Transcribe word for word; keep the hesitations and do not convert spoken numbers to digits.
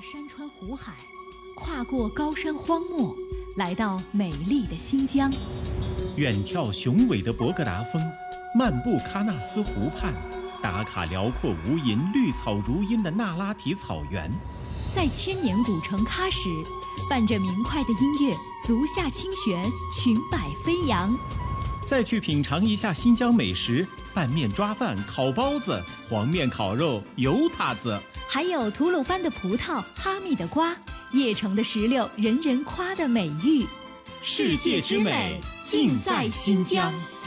山川湖海，跨过高山荒漠，来到美丽的新疆。 远眺雄伟的博格达峰，漫步喀纳斯湖畔，打卡辽阔无垠、绿草如茵的那拉提草原。 在千年古城喀什，伴着明快的音乐，足下清泉，裙摆飞扬。 再去品尝一下新疆美食，拌面抓饭、烤包子、黄面烤肉、油塔子， 还有吐鲁番的葡萄、哈密的瓜、叶城的石榴，人人夸的美誉。 世界之美尽在新疆。